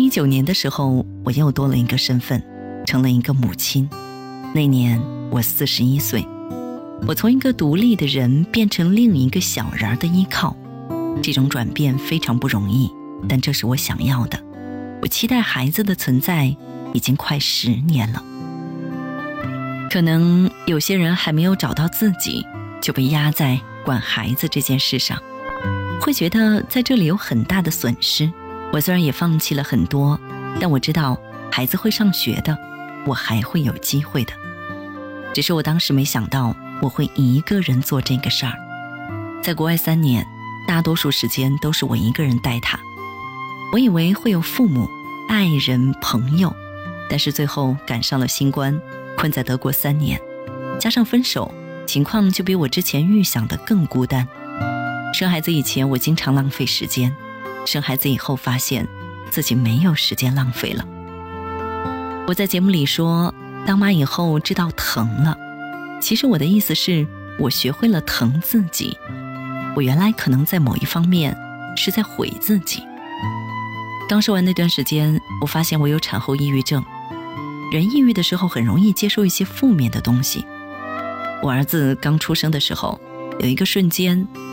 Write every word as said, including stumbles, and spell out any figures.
一九年的时候，我又多了一个身份，成了一个母亲。那年我四十一岁，我从一个独立的人变成另一个小人的依靠。这种转变非常不容易，但这是我想要的。我期待孩子的存在已经快十年了。可能有些人还没有找到自己，就被压在管孩子这件事上，会觉得在这里有很大的损失。我虽然也放弃了很多，但我知道孩子会上学的，我还会有机会的。只是我当时没想到我会一个人做这个事儿。在国外三年，大多数时间都是我一个人带他。我以为会有父母、爱人、朋友，但是最后赶上了新冠，困在德国三年，加上分手，情况就比我之前预想的更孤单。生孩子以前我经常浪费时间，生孩子以后发现自己没有时间浪费了。我在节目里说，当妈以后知道疼了，其实我的意思是我学会了疼自己。我原来可能在某一方面是在毁自己。刚生完那段时间，我发现我有产后抑郁症。人抑郁的时候很容易接受一些负面的东西。我儿子刚出生的时候，有一个瞬间